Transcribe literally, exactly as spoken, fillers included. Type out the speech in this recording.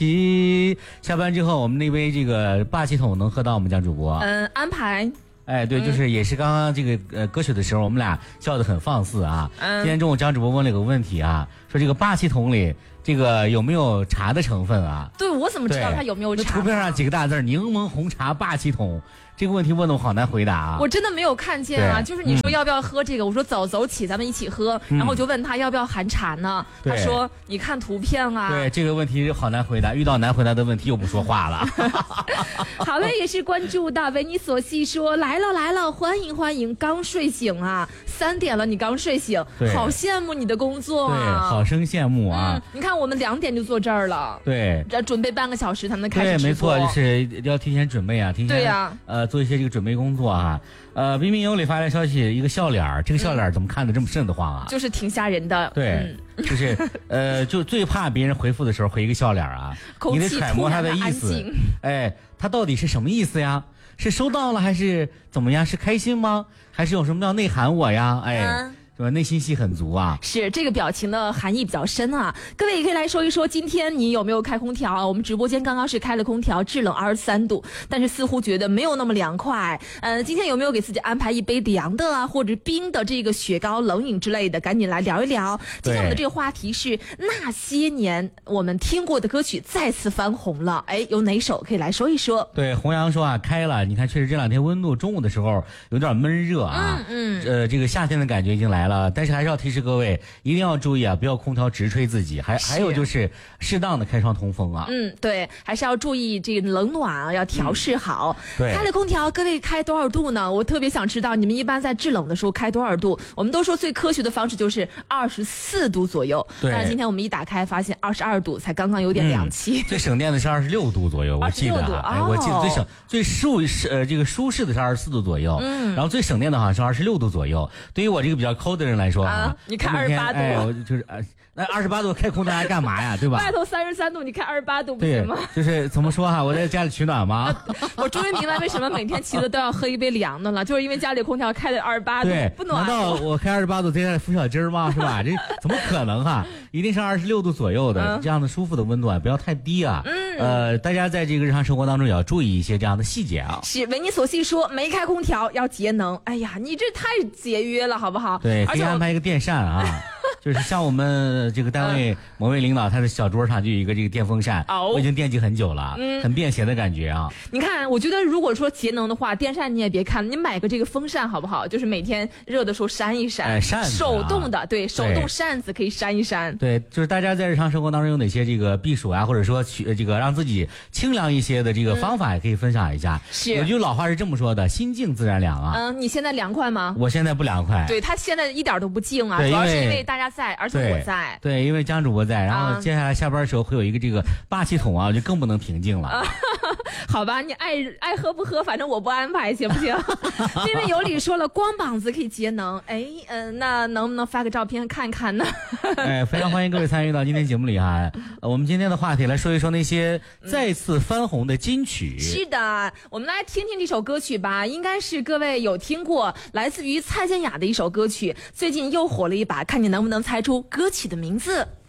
起。下班之后，我们那杯这个霸气桶能喝到我们江主播？ 嗯，安排。 哎，对，就是也是刚刚这个呃歌曲的时候，我们俩笑得很放肆啊。 嗯， 今天中午张主播问了个问题啊，说这个霸气桶里这个有没有茶的成分啊？ 对，我怎么知道它有没有茶？ 图片上几个大字柠檬红茶霸气桶，这个问题问的我好难回答啊。 我真的没有看见啊，就是你说要不要喝这个，嗯、我说走走起，咱们一起喝。然后我就问他要不要含茶呢？他说你看图片啊。 对，这个问题好难回答，遇到难回答的问题又不说话了。 好嘞，也是关注到维尼索系说来了来了，欢迎欢迎，刚睡醒啊，三点了你刚睡醒，好羡慕你的工作啊， 对，好生羡慕啊。 嗯、你看我们两点就坐这儿了， 对， 要准备半个小时才能开始直播。 对，没错，就是要提前准备啊，提前对呀、啊，呃， 做一些这个准备工作啊。呃，彬彬有礼发来消息，一个笑脸，这个笑脸怎么看得这么瘆得慌啊？ 就是挺吓人的。 对，嗯、就是呃，就最怕别人回复的时候回一个笑脸啊，你得揣摩他的意思。哎，他到底是什么意思呀？是收到了还是怎么样？是开心吗？还是有什么要内涵我呀？哎。嗯，是吧？内心戏很足啊。 是，这个表情的含义比较深啊。各位也可以来说一说，今天你有没有开空调啊？我们直播间刚刚是开了空调，制冷二十三度，但是似乎觉得没有那么凉快。呃，今天有没有给自己安排一杯凉的啊，或者冰的这个雪糕、冷饮之类的？赶紧来聊一聊。今天我们的这个话题是那些年我们听过的歌曲再次翻红了。哎，有哪首可以来说一说？ 对，弘扬说啊，开了。你看，确实这两天温度中午的时候有点闷热啊。嗯嗯。呃，这个夏天的感觉已经来了。但是还是要提示各位，一定要注意啊，不要空调直吹自己，还还有就是适当的开窗通风啊。 嗯，对，还是要注意这个冷暖啊，要调试好。嗯、 对， 开了空调，各位开多少度呢？我特别想知道你们一般在制冷的时候开多少度？我们都说最科学的方式就是二十四度左右， 对。 但是今天我们一打开发现二十二度，才刚刚有点凉气。 嗯、最省电的是二十六度左右，我记得哈、啊，哎，我记得最省最舒适呃这个舒适的是二十四度左右，嗯，然后最省电的好像是二十六度左右。对于我这个比较抠的人来说啊。 你看二十八度， 哎，我就是呃，那二十八度开空调还干嘛呀？对吧？ 外头三十三度，你开二十八度不行吗？ 就是怎么说哈、啊，我在家里取暖吗？ 我终于明白为什么每天起来都要喝一杯凉的了，就是因为家里空调开的二十八度，不暖。 难道我开二十八度在家里敷小鸡儿吗？是吧？这怎么可能哈、啊？一定是二十六度左右的、嗯、这样的舒服的温度啊，不要太低啊。嗯，呃，大家在这个日常生活当中也要注意一些这样的细节啊。 是，维尼索系说没开空调要节能。哎呀，你这太节约了，好不好？ 对，可以安排一个电扇啊。就是像我们这个单位某位领导，他的小桌上就有一个这个电风扇，哦、我已经惦记很久了，嗯，很便携的感觉啊。 你看，我觉得如果说节能的话，电扇你也别看，你买个这个风扇好不好？就是每天热的时候扇一扇， 哎，扇子、啊、 手动的，对，手动扇子可以扇一扇。 对，就是大家在日常生活当中有哪些这个避暑啊，或者说去这个让自己清凉一些的这个方法，也可以分享一下。 是、 嗯，有句老话是这么说的：心静自然凉啊。 嗯，你现在凉快吗？ 我现在不凉快。 对，他现在一点都不静啊，主要是因为大家在，而且我在。 对，对，因为江主播在，然后接下来下班的时候会有一个这个霸气桶啊，就更不能平静了。啊、 好吧，你爱爱喝不喝，反正我不安排，行不行？因为有理说了，光膀子可以节能，哎，嗯、呃，那能不能发个照片看看呢？ 哎，非常欢迎各位参与到今天节目里哈。呃，我们今天的话题来说一说那些再次翻红的金曲。 嗯、是的，我们来听听这首歌曲吧，应该是各位有听过，来自于蔡健雅的一首歌曲，最近又火了一把，看你能不能猜出歌曲的名字。